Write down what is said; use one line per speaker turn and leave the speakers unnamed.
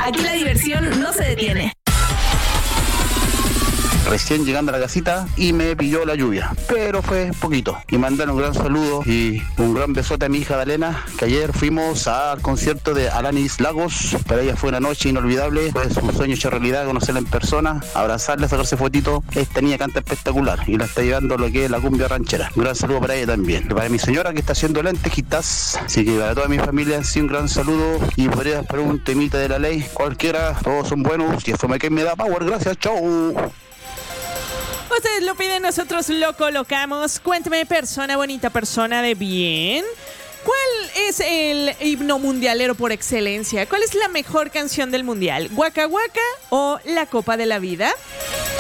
Aquí la diversión no se detiene.
Recién llegando a la casita y me pilló la lluvia, pero fue poquito. Y mandar un gran saludo y un gran besote a mi hija Dalena, que ayer fuimos al concierto de Alanis Lagos. Para ella fue una noche inolvidable, fue un sueño hecho realidad, conocerla en persona, abrazarla, sacarse fotito. Esta niña canta espectacular y la está llevando lo que es la cumbia ranchera. Un gran saludo para ella también. Y para mi señora que está haciendo lentejitas, así que para toda mi familia sí, un gran saludo. Y podría esperar un temita de la ley, cualquiera, todos son buenos y eso me da power. Gracias, chau.
Ustedes lo piden, nosotros lo colocamos. Cuénteme, persona bonita, persona de bien, ¿cuál es el himno mundialero por excelencia? ¿Cuál es la mejor canción del mundial? ¿Waka Waka o La Copa de la Vida?